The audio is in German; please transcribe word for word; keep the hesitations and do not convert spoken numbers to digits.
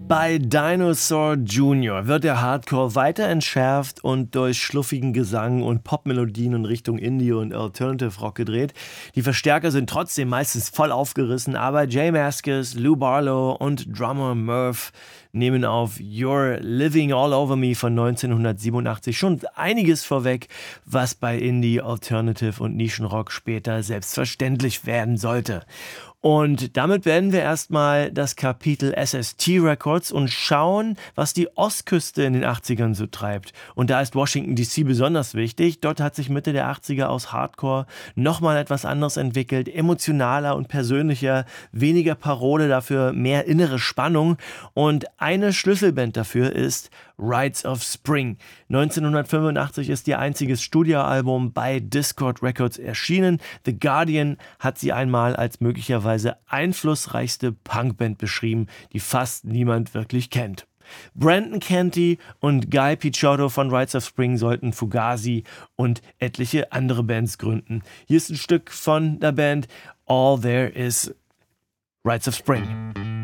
Bei Dinosaur Junior wird der Hardcore weiter entschärft und durch schluffigen Gesang und Popmelodien in Richtung Indie und Alternative Rock gedreht. Die Verstärker sind trotzdem meistens voll aufgerissen, aber J Mascis, Lou Barlow und Drummer Murph nehmen auf You're Living All Over Me von neunzehnhundertsiebenundachtzig schon einiges vorweg, was bei Indie, Alternative und Nischenrock später selbstverständlich werden sollte. Und damit beenden wir erstmal das Kapitel S S T Records und schauen, was die Ostküste in den achtzigern so treibt. Und da ist Washington D C besonders wichtig. Dort hat sich Mitte der achtziger aus Hardcore nochmal etwas anderes entwickelt, emotionaler und persönlicher, weniger Parole, dafür mehr innere Spannung. Und eine Schlüsselband dafür ist Rites of Spring. neunzehnhundertfünfundachtzig ist ihr einziges Studioalbum bei Dischord Records erschienen. The Guardian hat sie einmal als möglicherweise einflussreichste Punkband beschrieben, die fast niemand wirklich kennt. Brandon Canty und Guy Picciotto von Rites of Spring sollten Fugazi und etliche andere Bands gründen. Hier ist ein Stück von der Band All There Is, Rites of Spring.